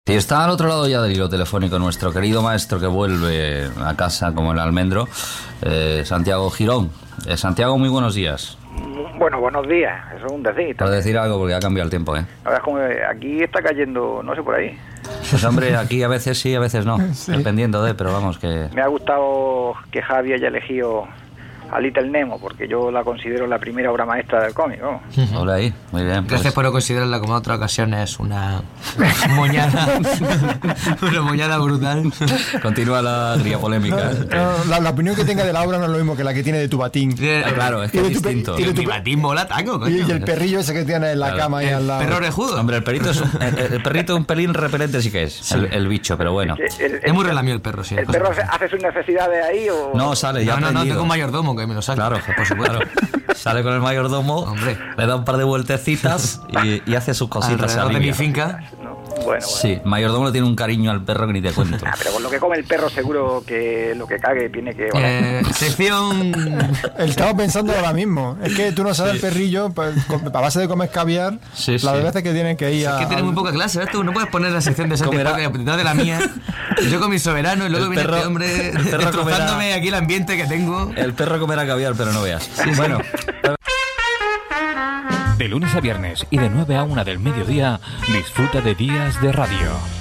Si está al otro lado ya del hilo telefónico nuestro querido maestro que vuelve a casa como el almendro, Santiago Girón. Santiago, muy buenos días. Bueno, buenos días, eso es un decir. Por decir algo, porque ha cambiado el tiempo, ¿eh? A ver, como aquí está cayendo, no sé, por ahí. Pues hombre, aquí a veces sí, a veces no, Sí. dependiendo de, pero vamos que... Me ha gustado que Javi haya elegido a Little Nemo, porque yo la considero la primera obra maestra del cómic, ¿no? Hola ahí, muy bien. Pues, Gracias por no considerarla como en otras ocasiones una moñada, una moñada brutal. continúa la gría polémica. La opinión que tenga de la obra no es lo mismo que la que tiene de tu batín. Claro, es que es distinto. y de tu- Mi batín mola taco, Y coño. el perrillo ese que tiene en la Claro. cama ahí al lado. Perro orejudo. Hombre, el perrito es el perrito un pelín repelente sí que es, el bicho, pero bueno. Es muy relamido el perro, sí. ¿El perro hace sus necesidades ahí o...? No, sale, ya No, aprendido. tengo un mayordomo que me lo saca. Claro, por supuesto. Sale con el mayordomo, Hombre. le da un par de vueltecitas y hace sus cositas. Alrededor de mi alivia. finca. No, bueno. Sí, el mayordomo le tiene un cariño al perro que ni te cuento. Ah, pero con lo que come el perro seguro que lo que cague tiene que... Sección... Estamos pensando ahora mismo. Es que tú no sabes el perrillo, pues, a base de comer caviar, Sí, las sí. veces que tienen que ir a... Es que tiene muy poca clase, ¿ves? Tú no puedes poner la sección de Santiago Comerá. detrás de la mía. Yo con mi soberano y luego El viene perro- este hombre el perro destrozándome comerá. aquí el ambiente que tengo. El perro comerá caviar, pero no veas. Bueno, De lunes a viernes y de 9 a 1 del mediodía, disfruta de Días de Radio.